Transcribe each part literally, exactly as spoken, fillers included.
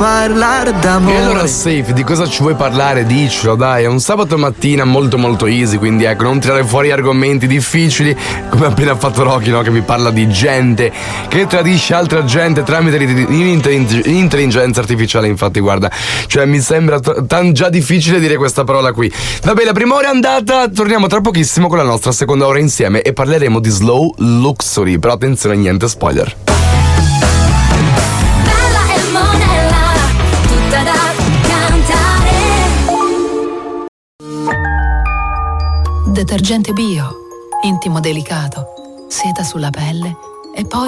parlare d'amore. E allora Safe, di cosa ci vuoi parlare? Dicelo, dai, è un sabato mattina molto molto easy, quindi ecco, non tirare fuori argomenti difficili come ha appena fatto Rocky, no? Che mi parla di gente che tradisce altra gente tramite l'intelligenza artificiale. Infatti guarda, cioè mi sembra t- tan già difficile dire questa parola qui. Vabbè, la prima ora è andata, torniamo tra pochissimo con la nostra seconda ora insieme e parleremo di slow luxury, però attenzione, niente spoiler. Detergente bio, intimo delicato, seta sulla pelle e poi...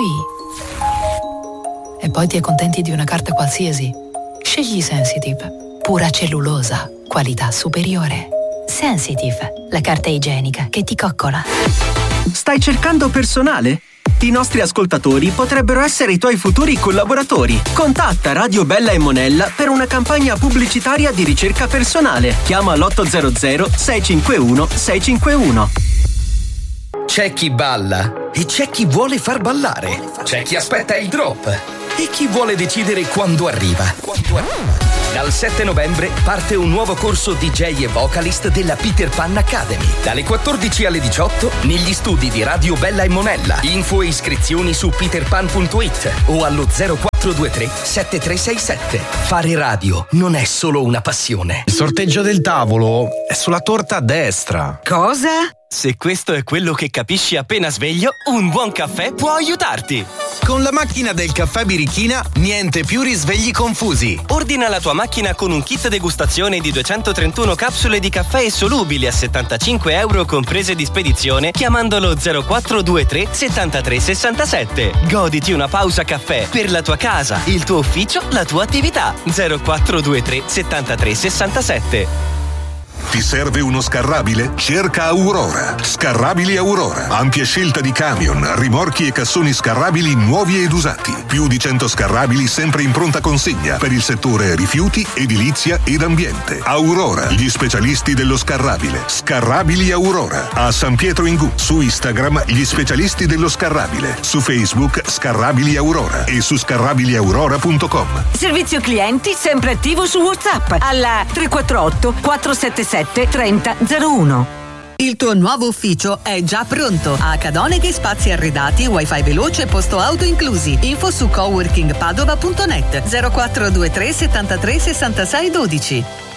E poi ti accontenti di una carta qualsiasi. Scegli Sensitive, pura cellulosa, qualità superiore. Sensitive, la carta igienica che ti coccola. Stai cercando personale? I nostri ascoltatori potrebbero essere i tuoi futuri collaboratori. Contatta Radio Bella e Monella per una campagna pubblicitaria di ricerca personale. Chiama l'otto zero zero sei cinque uno sei cinque uno. C'è chi balla e c'è chi vuole far ballare. C'è chi aspetta il drop e chi vuole decidere quando arriva. Quando arriva. Dal sette novembre parte un nuovo corso D J e vocalist della Peter Pan Academy. Dalle quattordici alle diciotto negli studi di Radio Bella e Monella. Info e iscrizioni su peterpan punto it o allo zero quattro due tre sette tre sei sette. Fare radio non è solo una passione. Il sorteggio del tavolo è sulla torta a destra. Cosa? Se questo è quello che capisci appena sveglio, un buon caffè può aiutarti. Con la macchina del caffè Birichina, niente più risvegli confusi. Ordina la tua macchina con un kit degustazione di duecentotrentuno capsule di caffè solubili a settantacinque euro comprese di spedizione chiamandolo zero quattro due tre settantatré sessantasette. Goditi una pausa caffè per la tua casa, il tuo ufficio, la tua attività. zero quattro due tre settantatré sessantasette. Ti serve uno scarrabile? Cerca Aurora. Scarrabili Aurora. Ampia scelta di camion, rimorchi e cassoni scarrabili nuovi ed usati. Più di cento scarrabili sempre in pronta consegna per il settore rifiuti, edilizia ed ambiente. Aurora, gli specialisti dello scarrabile. Scarrabili Aurora. A San Pietro in Gu. Su Instagram gli specialisti dello scarrabile. Su Facebook Scarrabili Aurora e su scarrabili aurora punto com. Servizio clienti sempre attivo su WhatsApp alla tre quattro otto quattro sette sette trenta zero uno. Il tuo nuovo ufficio è già pronto. A Cadoneghi spazi arredati, wifi veloce e posto auto inclusi. Info su coworking padova punto net zero quattro due tre settantatré sessantasei dodici.